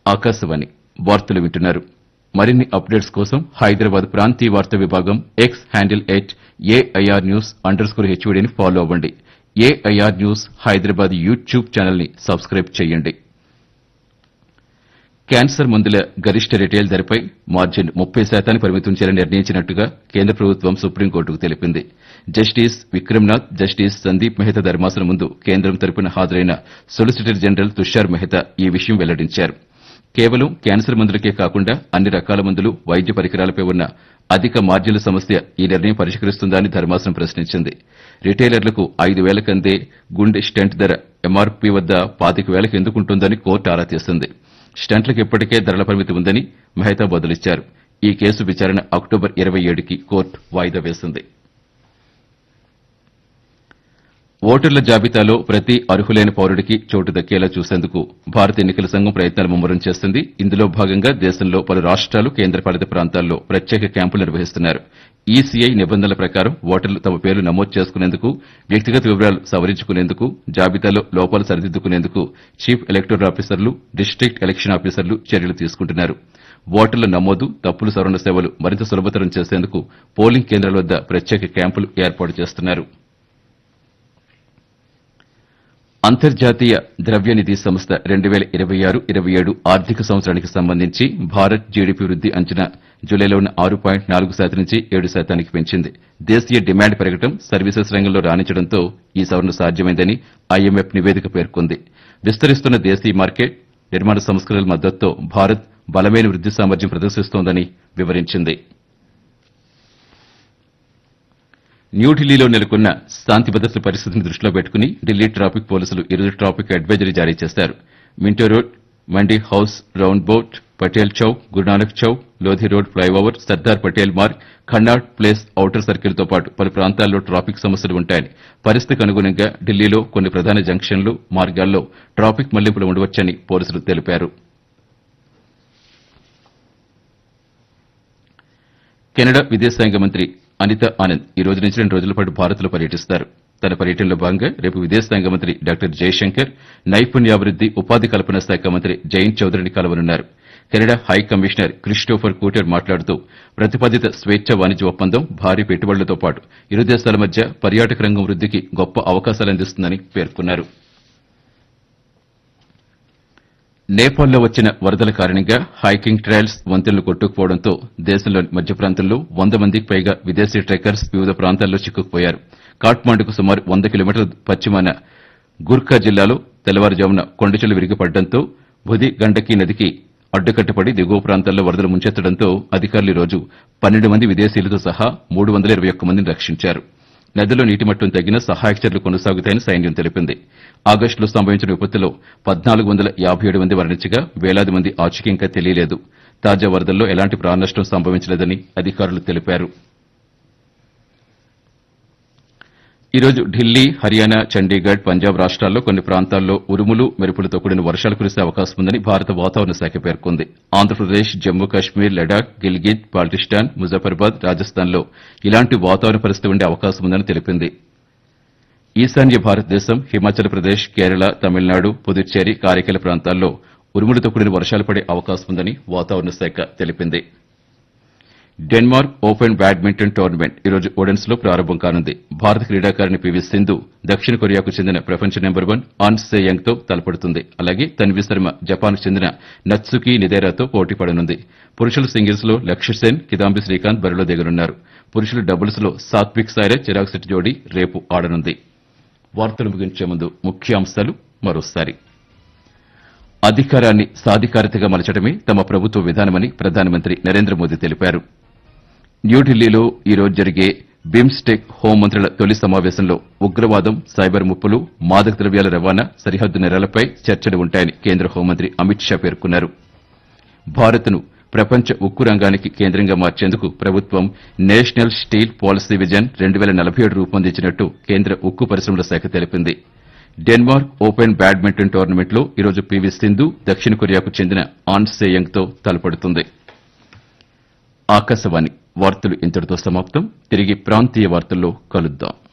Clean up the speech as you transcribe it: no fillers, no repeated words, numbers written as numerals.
ఆకాశవాణి వార్తలు వింటున్నారు. మరిన్ని అప్డేట్స్ కోసం హైదరాబాద్ ప్రాంతీయ వార్తా విభాగం ఎక్స్ హ్యాండిల్ @AIR News_HOD ని ఫాలో అవ్వండి. AIR news Hyderabad YouTube channel ని సబ్స్క్రైబ్ చేయండి. క్యాన్సర్ మందుల గరిష్ట రిటైల్ ధరపై మార్జిన్ 30% పరిమితం చేయాలని నిర్ణయించినట్టుగా కేంద్ర ప్రభుత్వం సుప్రీంకోర్టుకు తెలిపింది. జస్టిస్ విక్రమ్నాథ్, జస్టిస్ సందీప్ మెహతా ధర్మాసనం ముందు కేంద్రం తరపున హాజరైన సొలిసిటర్ జనరల్ తుషార్ మెహతా ఈ విషయం వెల్లడించారు. కేవలం క్యాన్సర్ మందులకే కాకుండా అన్ని రకాల మందులు, వైద్య పరికరాలపై ఉన్న అధిక మార్జిన్ల సమస్య ఈ నిర్ణయం పరిష్కరిస్తుందా అని ధర్మాసనం ప్రశ్నించింది. రిటైలర్లకు 5,000 కందే గుండె స్టెంట్ ధర ఎంఆర్పీ వద్ద 25,000 ఎందుకుంటుందని కోర్టు ఆరా తీసింది. స్టంట్లకు ఇప్పటికే ధరల పరిమితి ఉందని మెహతా బదులిచ్చారు. ఈ కేసు విచారణ అక్టోబర్ 27కి కోర్టు వాయిదా వేసింది. ఓటర్ల జాబితాలో ప్రతి అర్హులైన పౌరుడికి చోటు దక్కేలా చూసేందుకు భారత ఎన్నికల సంఘం ప్రయత్నాలు ముమ్మరం చేస్తుంది. ఇందులో భాగంగా దేశంలో పలు రాష్ట్రాలు, కేంద్రపాలిత ప్రాంతాల్లో ప్రత్యేక క్యాంపులు నిర్వహిస్తున్నారు. ఈసీఐ నిబంధనల ప్రకారం ఓటర్లు తమ పేర్లు నమోదు చేసుకునేందుకు, వ్యక్తిగత వివరాలు సవరించుకునేందుకు, జాబితాలో లోపాలు సరిదిద్దుకునేందుకు చీఫ్ ఎలక్టోరల్ ఆఫీసర్లు, డిస్టిక్ట్ ఎలక్షన్ ఆఫీసర్లు చర్యలు తీసుకుంటున్నారు. ఓటర్ల నమోదు, తప్పుల సవరణ సేవలు మరింత సులభతరం చేసేందుకు పోలింగ్ కేంద్రాల వద్ద ప్రత్యేక క్యాంపులు ఏర్పాటు చేస్తున్నారు. అంతర్జాతీయ ద్రవ్యనిధి సంస్థ 2026-27 ఆర్థిక సంవత్సరానికి సంబంధించి భారత్ జీడీపీ వృద్ది అంచనా జులైలో ఉన్న 6.4% నుంచి 7%కి పెంచింది. దేశీయ డిమాండ్ పెరగడం, సర్వీసెస్ రంగంలో రాణించడంతో ఈ సవరణ సాధ్యమైందని ఐఎంఎఫ్ నివేదిక పేర్కొంది. విస్తరిస్తున్న దేశీయ మార్కెట్, నిర్మాణ సంస్కరణల మద్దతుతో భారత్ బలమైన వృద్ది సామర్థ్యం ప్రదర్శిస్తోందని వివరించింది. న్యూఢిల్లీలో నెలకొన్న శాంతి భద్రతల పరిస్థితిని దృష్టిలో పెట్టుకుని ఢిల్లీ ట్రాఫిక్ పోలీసులు ఈరోజు ట్రాఫిక్ అడ్వైజరీ జారీ చేశారు. Minto road, mandi house round boat, Patel Chowk, Guru Nanak Chowk, Lodhi road flyover, Sardar Patel Marg, ఖన్నాట్ place outer సర్కిల్తో పాటు పలు ప్రాంతాల్లో ట్రాఫిక్ సమస్యలు ఉంటాయని, పరిస్థితికి అనుగుణంగా ఢిల్లీలో కొన్ని ప్రధాన జంక్షన్లు, మార్గాల్లో ట్రాఫిక్ మళ్లింపులు ఉండవచ్చని పోలీసులు తెలిపారు. కెనడా విదేశాంగ మంత్రి అనితా ఆనంద్ ఈ రోజు నుంచి 2 రోజుల పాటు భారత్లో పర్యటిస్తారు. తన పర్యటనలో భాగంగా రేపు విదేశాంగ మంత్రి డాక్టర్ జయశంకర్, నైపుణ్యాభివృద్ది, ఉపాధి కల్పన శాఖ మంత్రి Jayant చౌదరిని కలవనున్నారు. Canada high commissioner Christopher కూటర్ మాట్లాడుతూ ప్రతిపాదిత స్వేచ్ఛ వాణిజ్య ఒప్పందం భారీ పెట్టుబడులతో పాటు ఇరు దేశాల మధ్య పర్యాటక రంగం వృద్దికి గొప్ప అవకాశాలు అందిస్తుందని పేర్కొన్నారు. నేపాల్లో వచ్చిన వరదల కారణంగా హైకింగ్ ట్రయల్స్, వంతెనలు కొట్టుకుపోవడంతో దేశంలోని మధ్య ప్రాంతంలో 100 మందికి పైగా విదేశీ ట్రెక్కర్స్ వివిధ ప్రాంతాల్లో చిక్కుకుపోయారు. కాఠ్మాండుకు సుమారు 100 కిలోమీటర్ల పశ్చిమాన గుర్ఖా జిల్లాలో తెల్లవారుజామున కొండచెలు విరిగిపడడంతో బుధి గండకీ నదికి అడ్డుకట్టపడి దిగువ ప్రాంతాల్లో వరదలు ముంచెత్తడంతో అధికారులు ఈ రోజు 12 మంది విదేశీయులతో సహా 321 మందిని రక్షించారు. నదిలో నీటి మట్టం తగ్గిన సహాయక చర్యలు కొనసాగుతాయని సైన్యం తెలిపింది. ఆగస్టులో సంభవించిన విపత్తులో 1,457 మంది మరణించగా వేలాది మంది ఆచూకీ ఇంకా తెలియలేదు. తాజా వరదల్లో ఎలాంటి ప్రాణనష్టం సంభవించలేదని అధికారులు తెలిపారు. ఈ రోజు ఢిల్లీ, హర్యానా, చండీగఢ్, పంజాబ్ రాష్ట్రాల్లో కొన్ని ప్రాంతాల్లో ఉరుములు, మెరుపులతో కూడిన వర్షాలు కురిసే అవకాశం ఉందని భారత వాతావరణ శాఖ పేర్కొంది. ఆంధ్రప్రదేశ్, జమ్మూ కాశ్మీర్, లడాక్, గిల్గిత్, బాల్టిస్టాన్, ముజఫర్బాద్, రాజస్థాన్లో ఇలాంటి వాతావరణ పరిస్థితి ఉండే అవకాశం ఉందని తెలిపింది. ఈశాన్య భారతదేశం, హిమాచల్ ప్రదేశ్, కేరళ, తమిళనాడు, పుదుచ్చేరి, కారైకల ప్రాంతాల్లో ఉరుములతో కూడిన వర్షాలు పడే అవకాశం ఉందని వాతావరణ శాఖ తెలిపింది. డెన్మార్క్ ఓపెన్ బ్యాడ్మింటన్ టోర్నమెంట్ ఈ రోజు ఓడెన్స్ లో ప్రారంభం కానుంది. భారత క్రీడాకారిణి పీవీ సింధు దక్షిణ కొరియాకు చెందిన ప్రపంచ నెంబర్ 1 ఆన్ సే యంగ్ తో తలపడుతుంది. అలాగే తన్వి శర్మ జపాన్ కు చెందిన నత్సుకి నిదేరాతో పోటీ పడనుంది. పురుషుల సింగిల్స్ లో లక్ష్య సేన్, కిదాంబి శ్రీకాంత్ బరిలో దిగనున్నారు. పురుషుల డబుల్స్ లో సాత్విక్ సాయిరాజ్, చిరాగ్ శెట్టి జోడీ రేపు ఆడనుంది. వార్తలు ముగించే ముందు ముఖ్యాంశాలు మరోసారి. అధికారాన్ని సాధికారతగా మలచడమే తమ ప్రభుత్వ విధానమని ప్రధానమంత్రి నరేంద్ర మోదీ తెలిపారు. న్యూఢిల్లీలో ఈ రోజు జరిగే బిమ్స్టెక్ హోంమంత్రుల తొలి సమావేశంలో ఉగ్రవాదం, సైబర్ ముప్పులు, మాదక ద్రవ్యాల రవాణా, సరిహద్దు నేరాలపై చర్చలు ఉంటాయని కేంద్ర హోంమంత్రి అమిత్ షా పేర్కొన్నారు. భారత్ను ప్రపంచ ఉక్కు రంగానికి కేంద్రంగా మార్చేందుకు ప్రభుత్వం నేషనల్ స్టీల్ పాలసీ విజన్ 2047 రూపొందించినట్టు కేంద్ర ఉక్కు పరిశ్రమల శాఖ తెలిపింది. డెన్మార్క్ ఓపెన్ బ్యాడ్మింటన్ టోర్నమెంట్లో ఈరోజు పీవీ సింధు దక్షిణ కొరియాకు చెందిన ఆన్ సే యంగ్ తో తలపడుతుంది. ఆకాశవాణి వార్తలు ఇంతటితో సమాప్తం. తిరిగి ప్రాంతీయ వార్తల్లో కలుద్దాం.